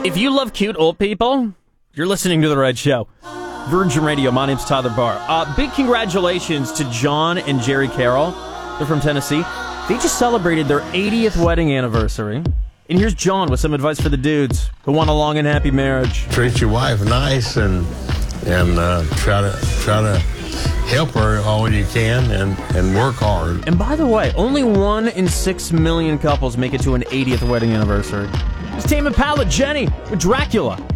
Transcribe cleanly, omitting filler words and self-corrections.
If you love cute old people, you're listening to the right show. Virgin Radio, my name's Tyler Barr. Big congratulations to John and Jerry Carroll. They're from Tennessee. They just celebrated their 80th wedding anniversary. And here's John with some advice for the dudes who want a long and happy marriage. Treat your wife nice and try to help her all you can and work hard. And by the way, only 1 in 6 million couples make it to an 80th wedding anniversary. It's Tame Impala, Jenny with Dracula.